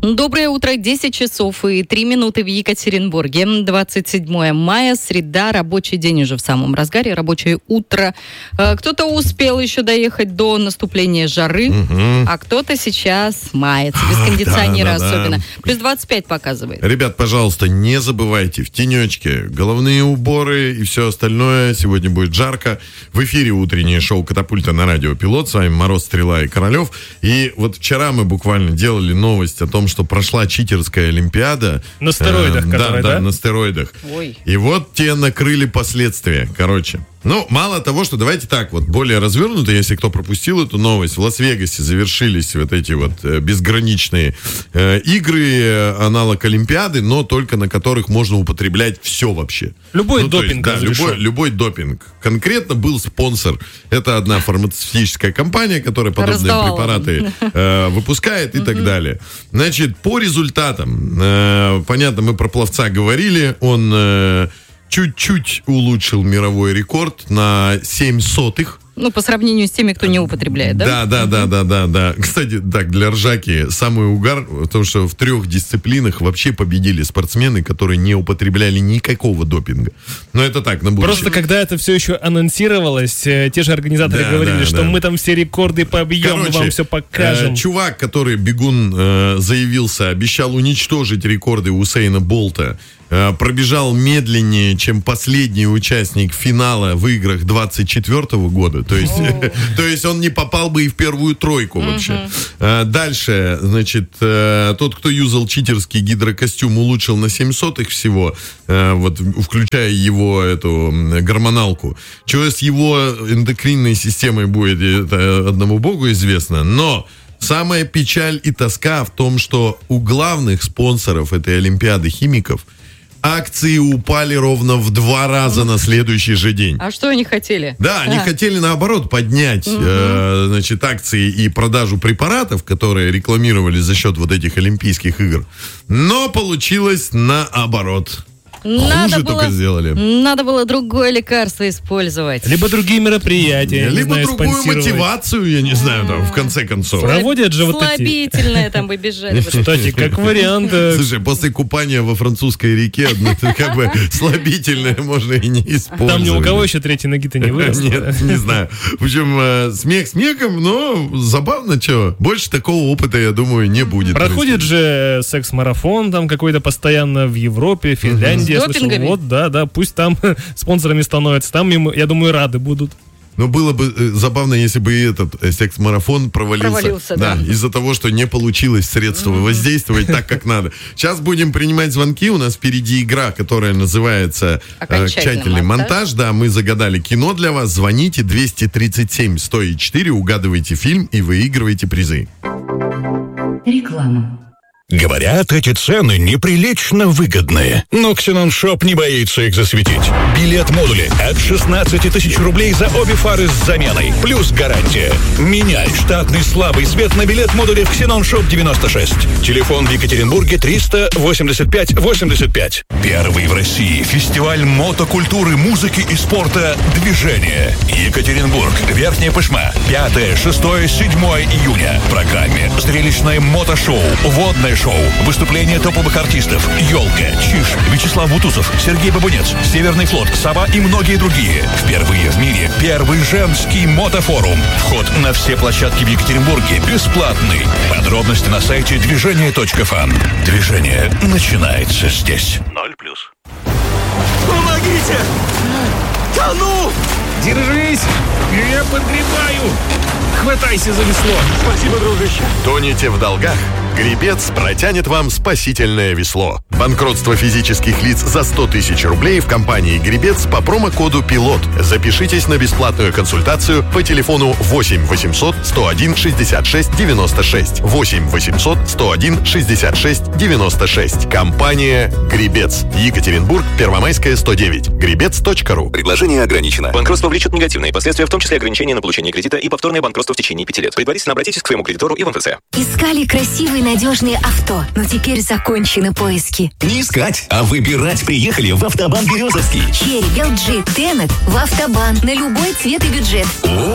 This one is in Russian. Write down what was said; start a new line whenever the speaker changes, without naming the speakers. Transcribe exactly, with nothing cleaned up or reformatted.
Доброе утро, десять часов и три минуты в Екатеринбурге. двадцать седьмое мая, среда, рабочий день уже в самом разгаре, рабочее утро. Кто-то успел еще доехать до наступления жары, угу. а кто-то сейчас мается, без кондиционера да, да, особенно. Да. Плюс двадцать пять показывает.
Ребят, пожалуйста, не забывайте, в тенечке, головные уборы и все остальное. Сегодня будет жарко. В эфире утреннее шоу «Катапульта» на радио «Пилот». С вами Мороз, Стрела и Королев. И вот вчера мы буквально делали новость о том, что прошла читерская Олимпиада.
На стероидах,
э,
которые,
да? Да,
да,
на стероидах.
Ой.
И вот те накрыли последствия. Короче. Ну, мало того, что давайте так, вот более развернуто, если кто пропустил эту новость, в Лас-Вегасе завершились вот эти вот э, безграничные э, игры, э, аналог Олимпиады, но только на которых можно употреблять все вообще.
Любой
ну,
допинг.
Есть, да, любой, любой допинг. Конкретно был спонсор. Это одна фармацевтическая компания, которая подобные
Раздавала.
препараты э, выпускает и так далее. Значит, по результатам, э, понятно, мы про пловца говорили, он... Э, чуть-чуть улучшил мировой рекорд на семь сотых.
Ну, по сравнению с теми, кто не употребляет, да?
Да, да, да, да, да, да. Кстати, так, для ржаки самый угар, потому что в трех дисциплинах вообще победили спортсмены, которые не употребляли никакого допинга. Но это так, на будущее.
Просто когда это все еще анонсировалось, те же организаторы да, говорили, да, что да. мы там все рекорды побьем, Короче, мы вам все покажем.
Э, чувак, который бегун э, заявился, обещал уничтожить рекорды Усейна Болта, э, пробежал медленнее, чем последний участник финала в играх двадцать четвёртого года. То есть, то есть он не попал бы и в первую тройку вообще. Uh-huh. Дальше, значит, тот, кто юзал читерский гидрокостюм, улучшил на семь сотых всего, вот, включая его эту гормоналку. Что с его эндокринной системой будет, это одному богу известно. Но самая печаль и тоска в том, что у главных спонсоров этой Олимпиады химиков акции упали ровно в два раза на следующий же день.
А что они хотели?
Да, они
а.
хотели, наоборот, поднять угу. э, значит, акции и продажу препаратов, которые рекламировали за счет вот этих Олимпийских игр. Но получилось наоборот.
Надо
Хуже
было,
только сделали.
Надо было другое лекарство использовать.
Либо другие мероприятия.
Либо
знаю,
другую мотивацию, я не знаю, там, в конце концов.
Проводят же вот эти...
Слабительное там бы бежали.
Кстати, как вариант...
Слушай, после купания во французской реке как бы слабительное можно и не использовать.
Там ни у кого еще третьей ноги-то не выросло.
Нет, не знаю. В общем, смех смехом, но забавно, что. Больше такого опыта, я думаю, не будет.
Проходит же секс-марафон там какой-то постоянно в Европе, Финляндии. Я слышал, вот, да, да, пусть там спонсорами становятся. Там, им, я думаю, рады будут.
Но было бы э, забавно, если бы этот э, секс-марафон провалился.
Провалился, да.
да. Из-за того, что не получилось средства mm-hmm. воздействовать так, как надо. Сейчас будем принимать звонки. У нас впереди игра, которая называется э, «Тщательный монтаж». монтаж. Да, мы загадали кино для вас. Звоните двести тридцать семь сто четыре, угадывайте фильм и выигрывайте призы.
Реклама.
Говорят, эти цены неприлично выгодные. Но Xenon Shop не боится их засветить. Билет-модули от шестнадцать тысяч рублей за обе фары с заменой. Плюс гарантия. Меняй штатный слабый свет на билет-модуле в Xenon Shop девяносто шесть. Телефон в Екатеринбурге триста восемьдесят пять восемьдесят пять. Первый в России фестиваль мотокультуры, музыки и спорта «Движение». Екатеринбург. Верхняя Пышма. пятое, шестое, седьмое июня. В программе зрелищное мотошоу, водное шоу, выступления топовых артистов, Ёлка, Чиж, Вячеслав Бутусов, Сергей Бабунец, Северный флот, Сова и многие другие. Впервые в мире первый женский мотофорум. Вход на все площадки в Екатеринбурге бесплатный. Подробности на сайте движение точка фан. Движение начинается здесь. Ноль плюс.
Помогите! Тону!
Держись! Я подгребаю! Хватайся за весло!
Спасибо, дружище!
Тонете в долгах? Гребец протянет вам спасительное весло. Банкротство физических лиц за сто тысяч рублей в компании «Гребец» по промокоду «Пилот». Запишитесь на бесплатную консультацию по телефону восемь восемьсот сто один шестьдесят шесть девяносто шесть. восемь восемьсот сто один шестьдесят шесть девяносто шесть. Компания «Гребец». Екатеринбург, Первомайская, сто девять. гребец точка ру.
Предложение ограничено. Банкротство влечет негативные последствия, в том числе ограничение на получение кредита и повторное банкротство в течение пяти лет. Предварительно обратитесь к своему кредитору и в эн эф эс.
Искали красивые, надежные авто, но теперь закончены поиски.
Не искать, а выбирать приехали в Автобан Березовский.
Черри, эл джи, Тенет в Автобан на любой цвет и бюджет.